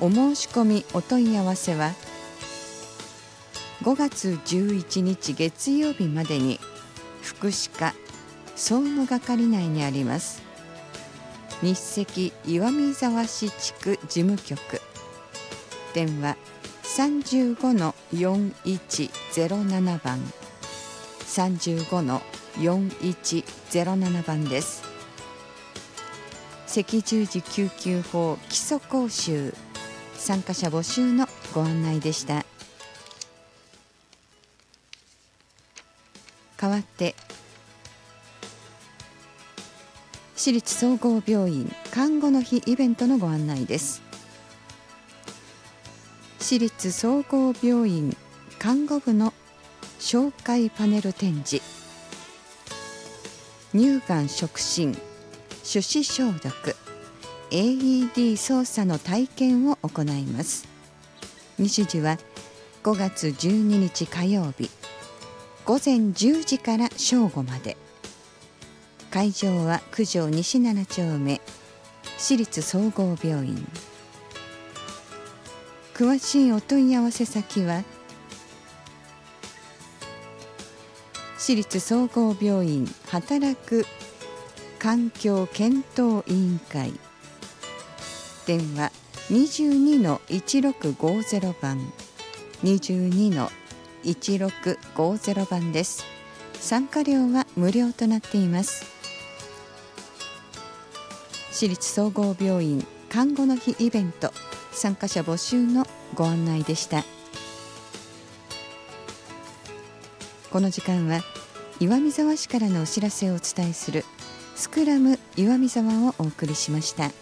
お申し込みお問い合わせは5月11日月曜日までに福祉課総務係内にあります日赤岩見沢市地区事務局、電話 35-4107 番 35-4107 番です。赤十字救急法基礎講習参加者募集のご案内でした。代わって市立総合病院看護の日イベントのご案内です。市立総合病院看護部の紹介パネル展示、乳がん触診、手指消毒、AED 操作の体験を行います。日時は5月12日火曜日午前10時から正午まで。会場は九条西7丁目市立総合病院。詳しいお問い合わせ先は市立総合病院働く環境検討委員会、電話 22-1650 番 22-1650 番です。参加料は無料となっています。市立総合病院看護の日イベント参加者募集のご案内でした。この時間は岩見沢市からのお知らせをお伝えするスクラム岩見沢をお送りしました。